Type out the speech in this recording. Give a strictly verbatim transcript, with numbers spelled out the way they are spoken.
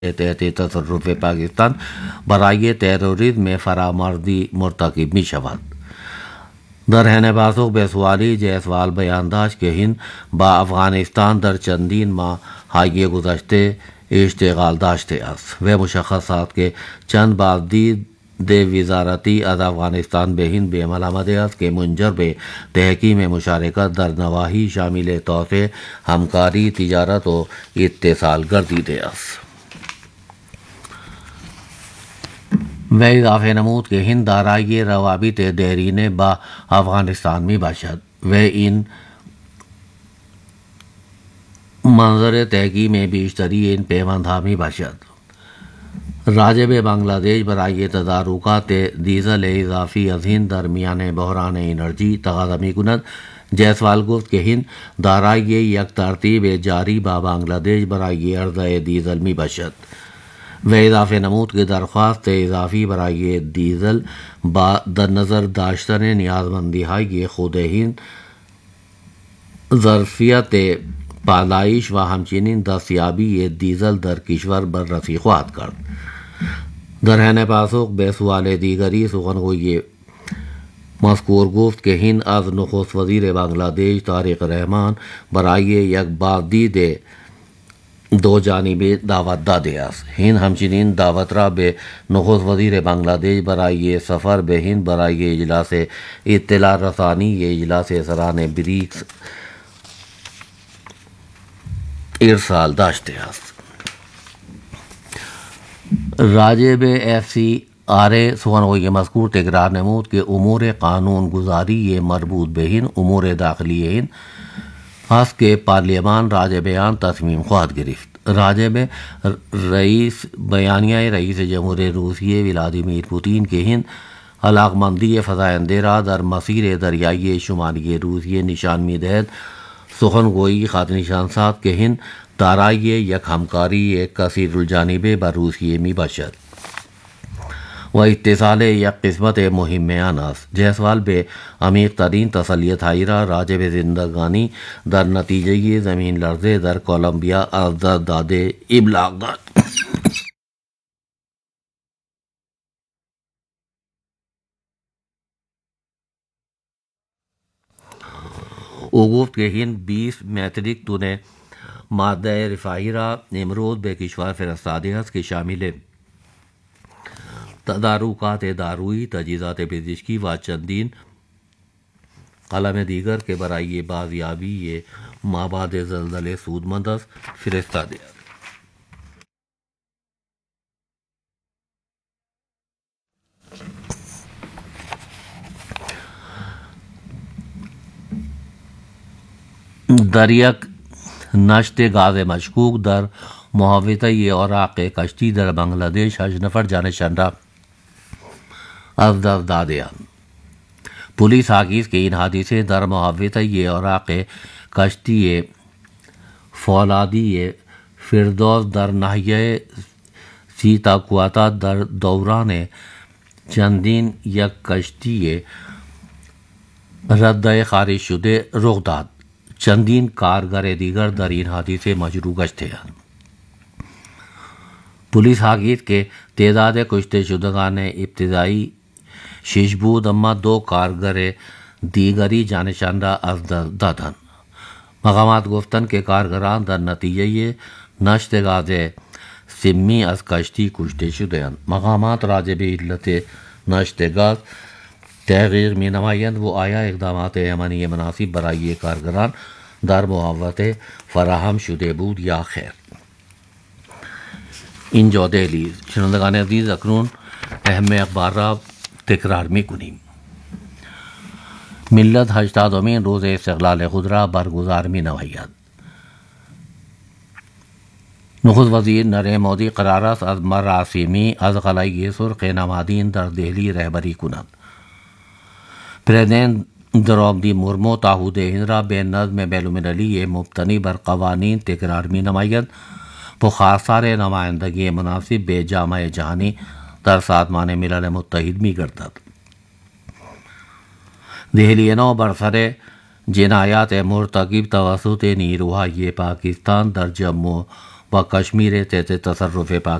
تحت تصرف پاکستان برای تروریسم فرامردی مرتکب می شود. در حین پاسخ به سوالی جیسوال بیان داشت که هند با افغانستان در چندین ماه های گذشته اشتغال داشته است و مشخص است که چند بازدید وزارتی از افغانستان به هند به عمل آمده است که منجر به تحکیم مشارکت در نواحی شامل توسعه همکاری تجارت و اتصال گردیده است. و اضافه نمود که هند دارای روابط دیرینه با افغانستان می باشد و این منظر تحکیم بیشتری این پیماندها می باشد. راجب بنگلہ دیش برای تدارکات دیزل اضافی از هند در میان بحران انرژی تقاضا می کند. جیسوال گفت که هند دارای یک ترتیب جاری با بنگلہ دیش برای عرضه دیزل می باشد و اضافه نمود که درخواست اضافی برای دیزل با در نظر داشتن نیازمندی های خود هند، ظرفیت پالایش و همچنین دستیابی دیزل در کشور بررسی خواهد کرد. در حین پاسخ به سوال دیگری سخنگوی مذکور گفت که هند از نخست وزیر بنگلہ دیش طارق رحمان برای یک بازدید دو جانبه دعوت داده است. هند همچنین دعوت را به نخست وزیر بنگلہ دیش برای سفر به هند برای اجلاس اطلاع رسانی اجلاس سران بریکس ارسال داشته است. راجب ایف سی آر سخنگوی مذکور تکرار نمود که امور قانون گذاری مربوط به هند امور داخلی هند است که پارلیمان راجب آن تصمیم خواهد گرفت. راجب رئیس بیانیه رئیس جمهور روسیه ولادیمیر پوتین که هند علاقمندی فزاینده را در مسیر دریایی شمالی روسیه نشان می‌دهد، سخنگوی خاطر نشان ساخت که هند دارای یک همکاری کثیر الجانبه با روسیه می باشد و اتصال یک قسمت مهم آن است. جیسوال به عمیق ترین تسلیت هایی را راجب زندگانی در نتیجه زمین لرزه در کولمبیا از دست داده ابلاغ داد. او گفت که هند بیست متریک تن ماده رفاهی را امروز به کشور فرستاده است که شامل تدارکات دارویی، تجهیزات پزشکی و چندین قلم دیگر که برای بازیابی مواد زلزله سودمند است فرستاده است. در یک نشت گاز مشکوک در محوطه اوراق کشتی در بنگلہ دیش هشت نفر جانشین را از دست داده‌اند. پلیس حاکی است که این حادثه در محوطه اوراق کشتی فولادی فردوس در ناحیه سیتاکواتا در دوران چندین یک کشتی رد خارج شده رخ داد. چندین کارگر دیگر در این حادثه مجروح گشته‌اند. پلیس حاکی است که تعداد کشته شدگان ابتدایی شش بود اما دو کارگر دیگری جانشین را از دست دادند. مقامات گفتند که کارگران در نتیجه نشت گاز سمی از کشتی کشته شده‌اند. مقامات راجب علت نشت گاز تحقیق می نمایند و آیا اقدامات امنی مناسب برای کارگران در محوطه فراهم شده بود یا خیر. اینجا دهلی. شنوندگان عزیز، اکنون اهم اخبار را تکرار می کنیم. ملت هشتادمین روز استقلال خود را برگزار می نماید. نخست وزیر نریندر مودی قرار است از مراسمی از قلعه سرخ نمادین در دهلی رهبری کند. پرزیدنت دروپدی مرمو تعهد هند را به نظم بین‌المللی مبتنی بر قوانین تکرار می نماید و خواستار نمایندگی مناسب به جامعه جهانی در سازمان ملل متحد می گردد. دہلی نو بر سر جنایات مرتکب توسط نیروهای پاکستان در جموں و کشمیر تحت تصرف